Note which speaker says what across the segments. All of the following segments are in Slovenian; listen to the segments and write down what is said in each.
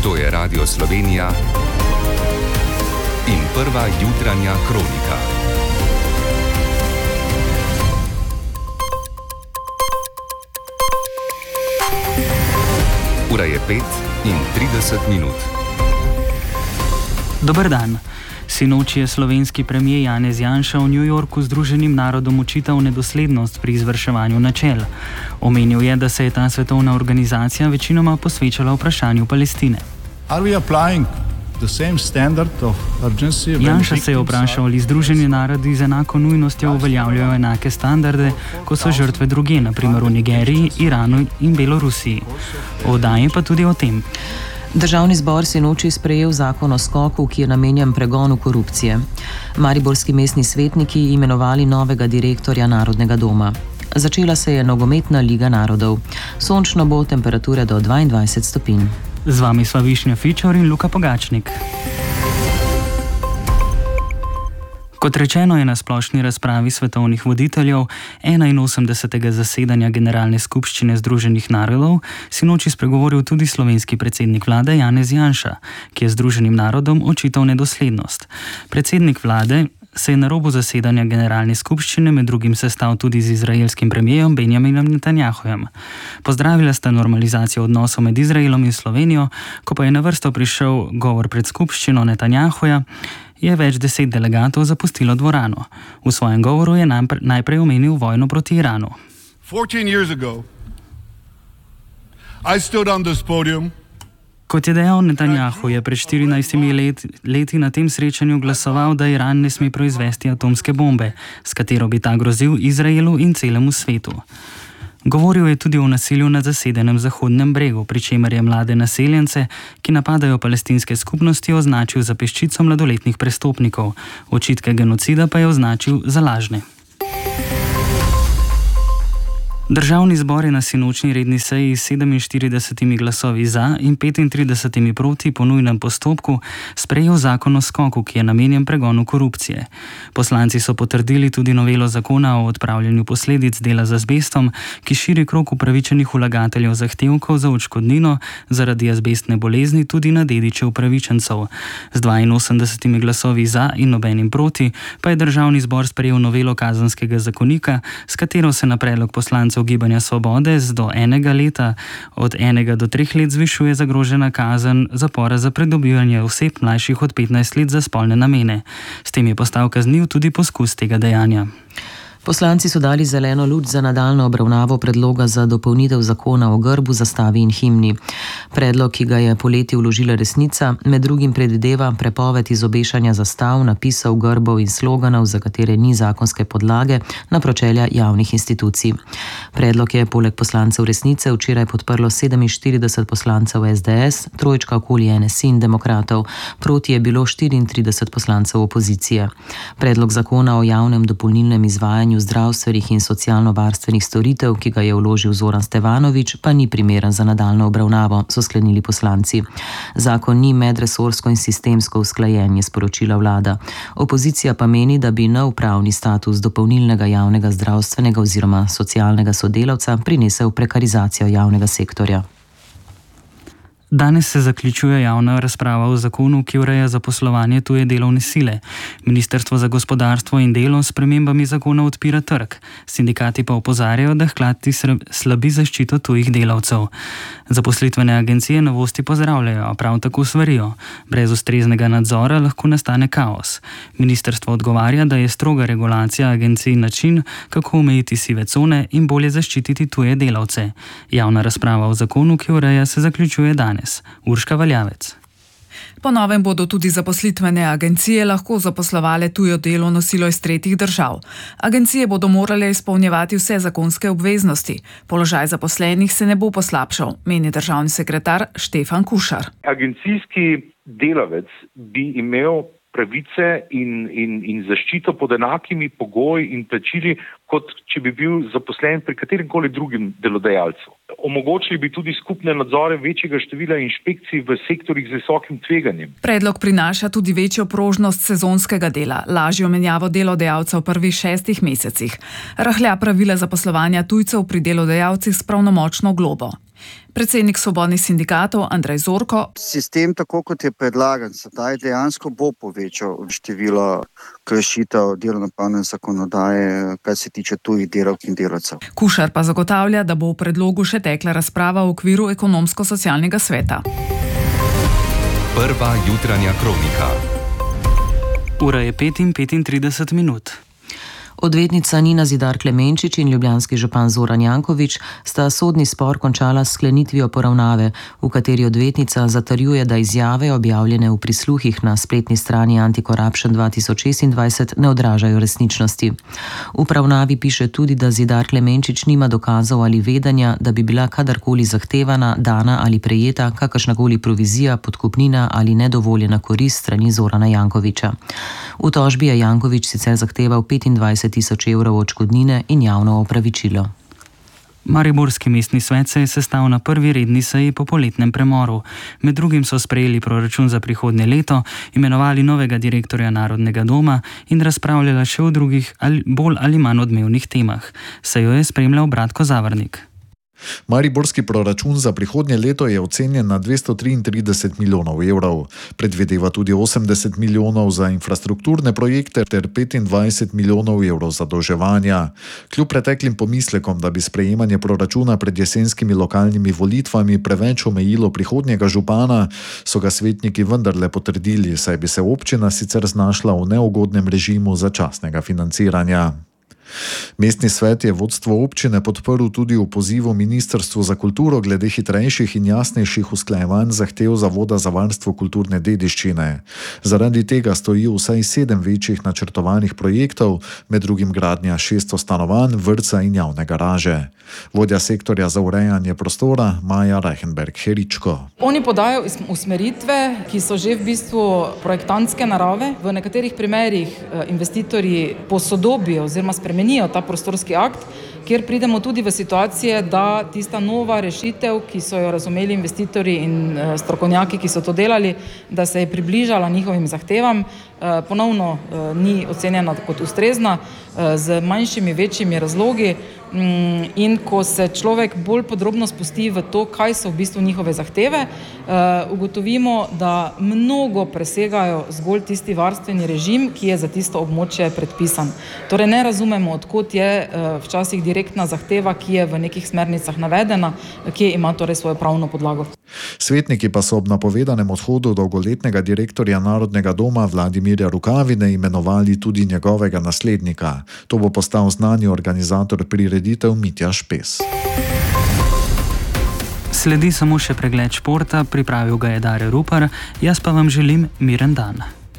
Speaker 1: To je Radio Slovenija in prva jutranja kronika. Ura je 5:30.
Speaker 2: Dober dan. Sinoči je slovenski premijer Janez Janša v New Yorku Združenim narodom očital nedoslednost pri izvrševanju načel. Omenil je, da se je ta svetovna organizacija večinoma posvečala vprašanju Palestine. Janša se je vprašal, ali Združeni narodi z enako nujnostjo uveljavljajo enake standarde, kot so žrtve drugje, na primer v Nigeriji, Iranu in Belorusiji. V oddaji pa tudi o tem.
Speaker 3: Državni zbor sinoči sprejel zakon o skoku, ki je namenjen pregonu korupcije. Mariborski mestni svetniki imenovali novega direktorja Narodnega doma. Začela se je nogometna Liga narodov. Sončno bo, temperature do 22 stopinj.
Speaker 2: Z vami sva Višnja Fičor in Luka Pogačnik. Kot rečeno, je na splošni razpravi svetovnih voditeljev 81. zasedanja Generalne skupščine Združenih narodov sinoči spregovoril tudi slovenski predsednik vlade Janez Janša, ki je Združenim narodom očital nedoslednost. Predsednik vlade se je na robu zasedanja Generalne skupščine med drugim sestal tudi z izraelskim premijerom Benjaminom Netanjahujem. Pozdravila sta normalizacijo odnosov med Izraelom in Slovenijo, ko pa je na vrsto prišel govor pred skupščino Netanjahuja, je več 10 delegatov zapustilo dvorano. V svojem govoru je najprej omenil vojno proti Iranu.
Speaker 4: 14 years ago, I stood on this podium.
Speaker 2: Kot je dejal Netanjahu, je pred 14 leti na tem srečanju glasoval, da Iran ne sme proizvesti atomske bombe, s katero bi ta grozil Izraelu in celemu svetu. Govoril je tudi o nasilju na zasedenem Zahodnem bregu, pri čemer je mlade naseljence, ki napadajo palestinske skupnosti, označil za peščico mladoletnih prestopnikov, očitke genocida pa je označil za lažne. Državni zbor je na sinočni redni seji s 47 glasovi za in 35 proti po nujnem postopku sprejel zakon o skoku, ki je namenjen pregonu korupcije. Poslanci so potrdili tudi novelo zakona o odpravljanju posledic dela z azbestom, ki širi krog upravičenih vlagateljev zahtevkov za odškodnino zaradi azbestne bolezni tudi na dediče upravičencev. Z 82 glasovi za in nobenim proti pa je državni zbor sprejel novelo kazenskega zakonika, s katero se na predlog poslancev Gibanja Svobode z do 1 leta od 1 do 3 let zvišuje zagrožena kazen zapora za pridobivanje oseb mlajših od 15 let za spolne namene. S tem je postal kazniv tudi poskus tega dejanja.
Speaker 3: Poslanci so dali zeleno luč za nadaljnjo obravnavo predloga za dopolnitev zakona o grbu, zastavi in himni. Predlog, ki ga je poleti vložila Resnica, med drugim predvideva prepoved izobešanja zastav, napisov, grbov in sloganov, za katere ni zakonske podlage, na pročelja javnih institucij. Predlog je poleg poslancev Resnice včeraj podprlo 47 poslancev SDS, trojčka okoli NSI in demokratov, proti je bilo 34 poslancev opozicije. Predlog zakona o javnem dopolnilnem izvajanju zdravstvenih in socialno-varstvenih storitev, ki ga je vložil Zoran Stevanovič, pa ni primeren za nadaljnjo obravnavo, so sklenili poslanci. Zakon ni medresorsko in sistemsko usklajen, je sporočila vlada. Opozicija pa meni, da bi nov pravni status dopolnilnega javnega zdravstvenega oziroma socialnega sodelavca prinesel prekarizacijo javnega sektorja.
Speaker 2: Danes se zaključuje javna razprava o zakonu, ki ureja zaposlovanje tuje delovne sile. Ministrstvo za gospodarstvo in delo s spremembami zakona odpira trg. Sindikati pa opozarjajo, da hkrati slabi zaščito tujih delavcev. Zaposlitvene agencije novosti pozdravljajo, a prav tako svarijo. Brez ustreznega nadzora lahko nastane kaos. Ministrstvo odgovarja, da je stroga regulacija agencij način, kako omejiti sive cone in bolje zaščititi tuje delavce. Javna razprava o zakonu, ki ureja, se zaključuje danes. Urška Valjavec.
Speaker 5: Po novem bodo tudi zaposlitvene agencije lahko zaposlovale tujo delovno silo iz tretjih držav. Agencije bodo morale izpolnjevati vse zakonske obveznosti. Položaj zaposlenih se ne bo poslabšal, meni državni sekretar Štefan Kušar.
Speaker 6: Agencijski delavec bi imel pravice in zaščito pod enakimi pogoji in plačili, kot če bi bil zaposlen pri kateremkoli drugim delodajalcu. Omogočili bi tudi skupne nadzore večjega števila inšpekcij v sektorjih z visokim tveganjem.
Speaker 5: Predlog prinaša tudi večjo prožnost sezonskega dela, lažjo menjavo delodajalcev v prvih 6 mesecih. Rahlja pravila zaposlovanja tujcev pri delodajalcih s pravnomočno globo. Predsednik svobodnih sindikatov Andrej Zorko.
Speaker 7: Sistem, tako kot je predlagan sedaj, dejansko bo povečal število kršitev delovnopravne zakonodaje, kar se tiče tujih delavk in delavcev.
Speaker 5: Kušar pa zagotavlja, da bo v predlogu še tekla razprava v okviru ekonomsko-socialnega sveta.
Speaker 1: Prva jutranja kronika.
Speaker 2: Ura je 5:35 minut.
Speaker 3: Odvetnica Nina Zidar Klemenčič in ljubljanski župan Zoran Janković sta sodni spor končala s sklenitvijo poravnave, v kateri odvetnica zatrjuje, da izjave, objavljene v prisluhih na spletni strani Anti-Corruption 2026, ne odražajo resničnosti. V poravnavi piše tudi, da Zidar Klemenčič nima dokazov ali vedenja, da bi bila kadarkoli zahtevana, dana ali prejeta kakršnakoli provizija, podkupnina ali nedovoljena korist strani Zorana Jankovića. V tožbi je Janković sicer zahteval 25.000 evrov odškodnine in javno opravičilo.
Speaker 2: Mariborski mestni svet se je sestal na prvi redni seji po poletnem premoru. Med drugim so sprejeli proračun za prihodnje leto, imenovali novega direktorja Narodnega doma in razpravljali še o drugih bolj ali manj odmevnih temah. Sejo je spremljal Bratko Zavrnik.
Speaker 8: Mariborski proračun za prihodnje leto je ocenjen na 233 milijonov evrov. Predvideva tudi 80 milijonov za infrastrukturne projekte ter 25 milijonov evrov zadolževanja. Kljub preteklim pomislekom, da bi sprejemanje proračuna pred jesenskimi lokalnimi volitvami preveč omejilo prihodnjega župana, so ga svetniki vendarle potrdili, saj bi se občina sicer znašla v neugodnem režimu začasnega financiranja. Mestni svet je vodstvo občine podprl tudi v pozivu Ministrstvu za kulturo glede hitrejših in jasnejših usklajevanj zahtev Zavoda za varstvo kulturne dediščine. Zaradi tega stoji vsaj 7 večjih načrtovanih projektov, med drugim gradnja 600 stanovanj, vrtca in javne garaže. Vodja sektorja za urejanje prostora Maja Reichenberg-Heričko.
Speaker 9: Oni podajo usmeritve, ki so že v bistvu projektantske narave. V nekaterih primerih investitorji posodobijo oziroma spremenijo ta prostorski akt, kjer pridemo tudi v situacije, da tista nova rešitev, ki so jo razumeli investitorji in strokovnjaki, ki so to delali, da se je približala njihovim zahtevam, ponovno ni ocenjena kot ustrezna, z manjšimi, večjimi razlogi. In ko se človek bolj podrobno spusti v to, kaj so v bistvu njihove zahteve, ugotovimo, da mnogo presegajo zgolj tisti varstveni režim, ki je za tisto območje predpisan. Torej ne razumemo, odkot je včasih direktna zahteva, ki je v nekih smernicah navedena, ki ima torej svojo pravno podlago.
Speaker 8: Svetniki pa so ob napovedanem odhodu dolgoletnega direktorja Narodnega doma Vladimirja Rukavine imenovali tudi njegovega naslednika. To bo postal znani organizator prireditev Mitja Špes.
Speaker 2: Sledi samo še pregled športa, pripravil ga je Dare Rupar, jaz pa vam želim miren dan.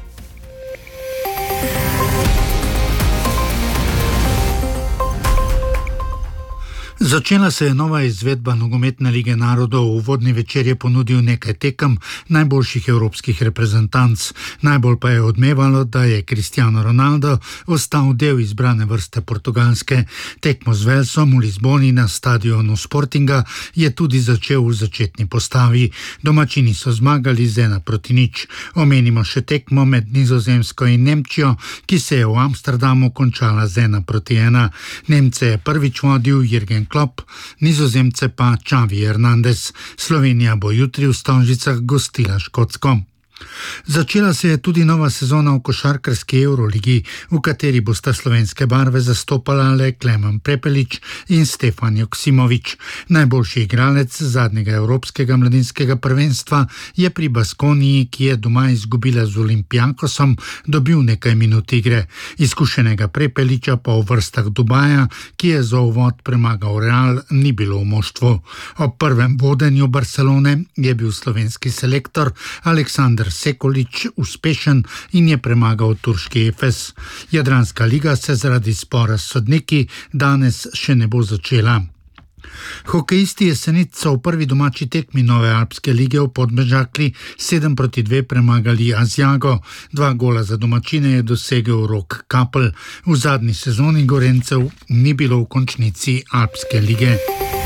Speaker 10: Začela se je nova izvedba nogometne lige narodov. Uvodni večer je ponudil nekaj tekem najboljših evropskih reprezentanc. Najbolj pa je odmevalo, da je Cristiano Ronaldo ostal del izbrane vrste Portugalske. Tekmo z Velsom v Lizboni na stadionu Sportinga je tudi začel v začetni postavi. Domačini so zmagali z 1-0. Omenimo še tekmo med Nizozemsko in Nemčijo, ki se je v Amsterdamu končala z 1-1. Nemce je prvič vodil Jürgen Klopp, Nizozemce pa Xavi Hernandez. Slovenija bo jutri v Stožicah gostila Škotsko. Začela se je tudi nova sezona v košarkarski Euroligi, v kateri bosta slovenske barve zastopala le Klemen Prepelič in Stefan Joksimović. Najboljši igralec zadnjega evropskega mladinskega prvenstva je pri Baskoniji, ki je doma izgubila z Olympiakosom, dobil nekaj minut igre. Izkušenega Prepeliča pa v vrstah Dubaja, ki je za uvod premagal Real, ni bilo v moštvu. Ob prvem vodenju Barcelone je bil slovenski selektor Aleksandar Sekulić uspešen in je premagal turški Efes. Jadranska liga se zaradi spora s sodniki danes še ne bo začela. Hokejisti Jesenic so v prvi domači tekmi nove alpske lige v Podmežakli 7-2 premagali Asiago. 2 gola za domačine je dosegel Rok Kapl. V zadnji sezoni Gorencev ni bilo v končnici alpske lige.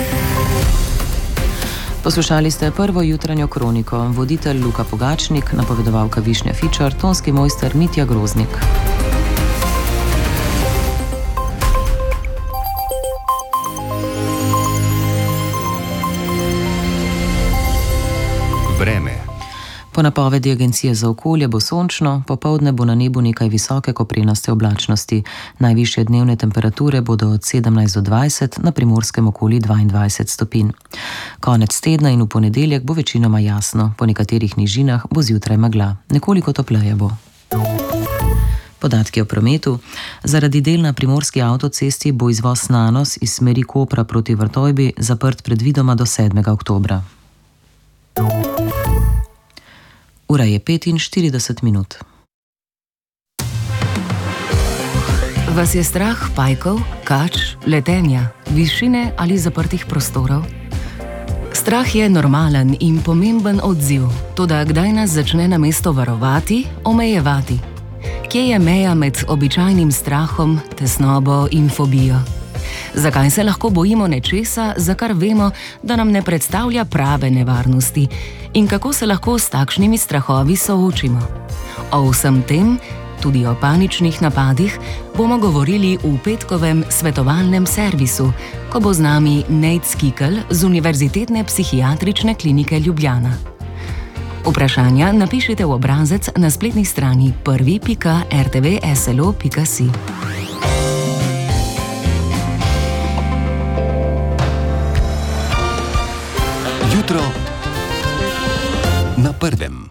Speaker 3: Poslušali ste prvo jutranjo kroniko. Voditelj Luka Pogačnik, napovedovalka Višnja Fičar, tonski mojster Mitja Groznik.
Speaker 1: Vreme.
Speaker 3: Po napovedi Agencije za okolje bo sončno, popoldne bo na nebu nekaj visoke koprenaste oblačnosti. Najvišje dnevne temperature bodo od 17 do 20, na Primorskem okoli 22 stopinj. Konec tedna in v ponedeljek bo večinoma jasno, po nekaterih nižinah bo zjutraj megla, nekoliko topleje bo. Podatki o prometu. Zaradi del na primorski avtocesti bo izvoz Nanos iz smeri Kopra proti Vrtojbi zaprt predvidoma do 7. oktobra. Ura je 45 minut.
Speaker 11: Vas je strah pajkov, kač, letenja, višine ali zaprtih prostorov? Strah je normalen in pomemben odziv, toda kdaj nas začne namesto varovati, omejevati? Kje je meja med običajnim strahom, tesnobo in fobijo? Zakaj se lahko bojimo nečesa, za kar vemo, da nam ne predstavlja prave nevarnosti? In kako se lahko s takšnimi strahovi soočimo? O vsem tem, tudi o paničnih napadih, bomo govorili v petkovem svetovalnem servisu, ko bo z nami Nejc Kikel z Univerzitetne psihiatrične klinike Ljubljana. Vprašanja napišite v obrazec na spletni strani prvi.rtvslo.si.
Speaker 1: Jutro na prvem.